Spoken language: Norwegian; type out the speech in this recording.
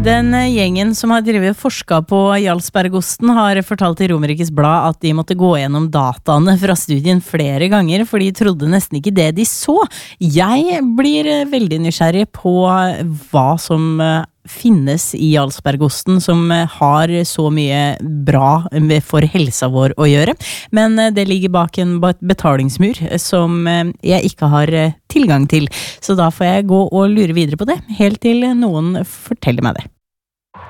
Den gjengen som har drevet forsket på Jarlsbergosten har fortalt i Romerikes Blad at de måtte gå gjennom dataene fra studien flere ganger, for de trodde nesten ikke det de så. Jeg blir veldig nysgjerrig på hva som finnes i Jarlsbergosten som har så mye bra for helsa vår å gjøre, men det ligger bak en betalingsmur som jeg ikke har tilgang til, så da får jeg gå og lure videre på det, helt til noen forteller meg det.